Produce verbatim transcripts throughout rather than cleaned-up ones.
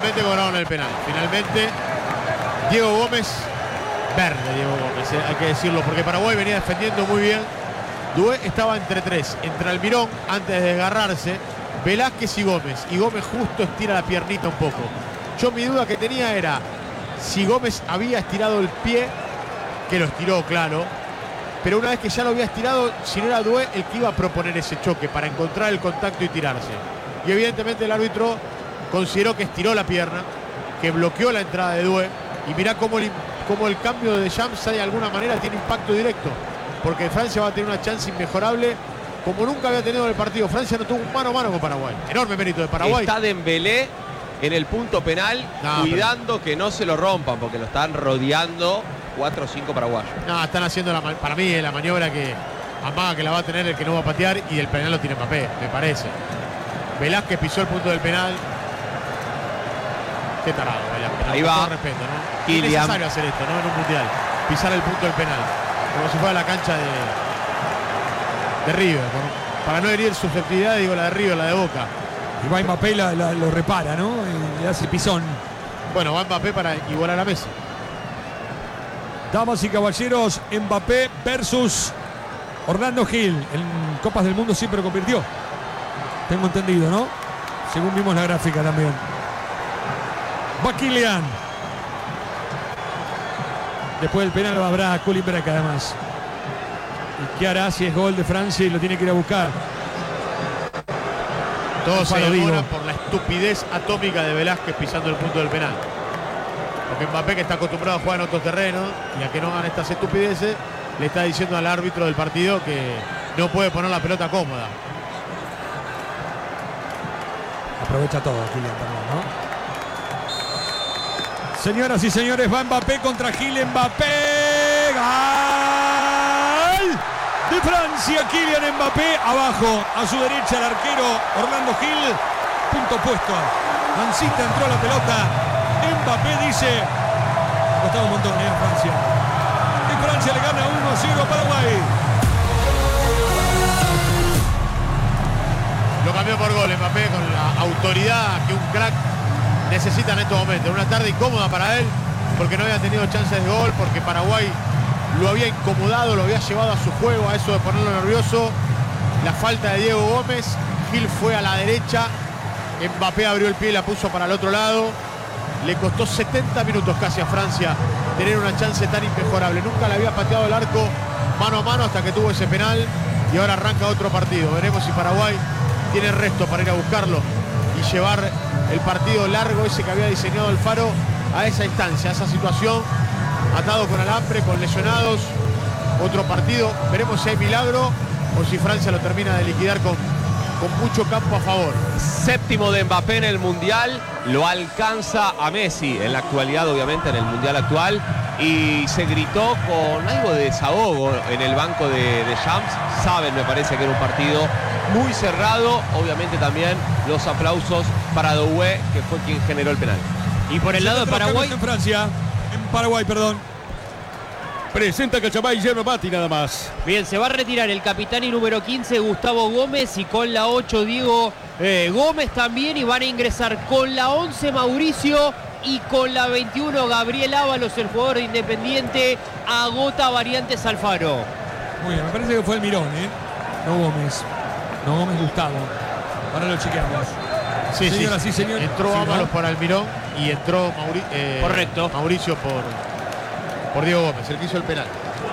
finalmente cobraron el penal. Finalmente, Diego Gómez, verde Diego Gómez, eh, hay que decirlo, porque Paraguay venía defendiendo muy bien. Dué estaba entre tres, entre Almirón, antes de desgarrarse, Velázquez y Gómez. Y Gómez justo estira la piernita un poco. Yo mi duda que tenía era si Gómez había estirado el pie, que lo estiró, claro. Pero una vez que ya lo había estirado, si no era Dué el que iba a proponer ese choque para encontrar el contacto y tirarse. Y evidentemente el árbitro consideró que estiró la pierna, que bloqueó la entrada de Dué. Y mirá cómo el, cómo el cambio de Deschamps de alguna manera tiene impacto directo. Porque Francia va a tener una chance inmejorable como nunca había tenido en el partido. Francia no tuvo un mano a mano con Paraguay. Enorme mérito de Paraguay. Está Dembélé en el punto penal, no, cuidando pero... que no se lo rompan, porque lo están rodeando cuatro o cinco paraguayos. No, están haciendo la, para mí la maniobra que amaga que la va a tener el que no va a patear, y el penal lo tiene Mbappé, me parece. Velázquez pisó el punto del penal. Qué tarado, Velázquez. Ahí va. Con respeto, ¿no? Kylian. Es necesario hacer esto, ¿no? En un mundial. Pisar el punto del penal. Como si fuera la cancha de, de River. ¿no? Para no herir susceptibilidad, digo la de River, la de Boca. Y va Mbappé la, la, lo repara, ¿no? Y le hace pisón. Bueno, va Mbappé para igualar a Messi. Damas y caballeros, Mbappé versus Orlando Gil. En Copas del Mundo siempre convirtió. Tengo entendido, ¿no? Según vimos la gráfica también. Va Kylian. Después del penal habrá Colin Breck además. ¿Y qué hará si es gol de Francia y lo tiene que ir a buscar? Todos se demoran por la estupidez atómica de Velázquez pisando el punto del penal. Porque Mbappé, que está acostumbrado a jugar en otros terrenos y a que no hagan estas estupideces, le está diciendo al árbitro del partido que no puede poner la pelota cómoda. Aprovecha todo Kylian también, ¿no? Señoras y señores, va Mbappé contra Gil. Mbappé. ¡Gol! De Francia, Kylian Mbappé. Abajo, a su derecha, el arquero Orlando Gil. Punto puesto. Mancita entró la pelota. Mbappé dice: ha costado un montón, ¿eh? A Francia. Y Francia le gana uno a cero a Paraguay. Lo cambió por gol Mbappé con la autoridad que un crack necesita en estos momentos. Una tarde incómoda para él porque no había tenido chances de gol, porque Paraguay lo había incomodado, lo había llevado a su juego, a eso de ponerlo nervioso. La falta de Diego Gómez. Gil fue a la derecha. Mbappé abrió el pie y la puso para el otro lado. Le costó setenta minutos casi a Francia tener una chance tan inmejorable. Nunca le había pateado el arco mano a mano hasta que tuvo ese penal. Y ahora arranca otro partido. Veremos si Paraguay tiene resto para ir a buscarlo y llevar el partido largo ese que había diseñado Alfaro a esa instancia, a esa situación, atado con alambre, con lesionados. Otro partido. Veremos si hay milagro o si Francia lo termina de liquidar con, con mucho campo a favor. Séptimo de Mbappé en el Mundial, lo alcanza a Messi en la actualidad, obviamente en el Mundial actual, y se gritó con algo de desahogo en el banco de, de Champs. Saben, me parece que era un partido muy cerrado. Obviamente también los aplausos para Doué, que fue quien generó el penal. Y por el lado de Paraguay, en Francia, en Paraguay, perdón. Presenta Cachabay Yerno Mati nada más. Bien, se va a retirar el capitán y número quince, Gustavo Gómez, y con la ocho, Diego eh, Gómez también, y van a ingresar con la once, Mauricio, y con la veintiuno, Gabriel Ábalos, el jugador de Independiente. Agota variantes Alfaro. Muy bien, me parece que fue el Mirón, ¿eh? No Gómez. No Gómez, Gustavo. Ahora lo chequeamos. Sí, Señora, sí, sí, señor. Entró Sí, Ábalos ¿no? por Almirón y entró Mauri eh, Correcto. Mauricio por, por Diego Gómez, el que hizo el penal.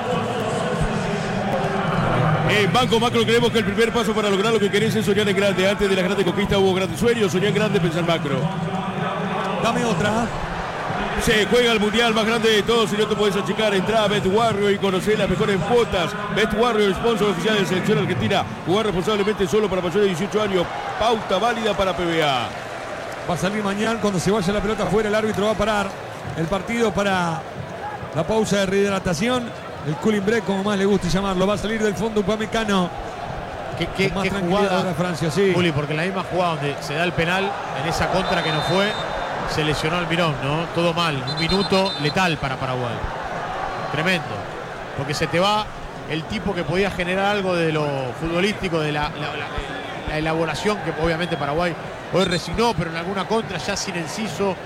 En Banco Macro creemos que el primer paso para lograr lo que querés es soñar en grande. Antes de la grande conquista hubo grandes sueños. Soñar en grande, pensar macro. Dame otra. Se juega el mundial más grande de todos y no te puedes achicar. Entrá a Bet Warrior y conocer las mejores cuotas. Bet Warrior, sponsor oficial de Selección Argentina. Jugar responsablemente solo para mayores de dieciocho años. Pauta válida para P B A. Va a salir mañana cuando se vaya la pelota afuera. El árbitro va a parar el partido para la pausa de rehidratación. El cooling break, como más le guste llamarlo. Va a salir del fondo Upamecano. ¿Qué, qué, Con más qué tranquilidad jugada, ahora Francia, sí. Juli, porque en la misma jugada donde se da el penal, en esa contra que no fue, se lesionó Almirón, ¿no? Todo mal, un minuto letal para Paraguay. Tremendo. Porque se te va el tipo que podía generar algo de lo futbolístico, de la, la, la, la elaboración que obviamente Paraguay hoy resignó, pero en alguna contra ya sin Enciso,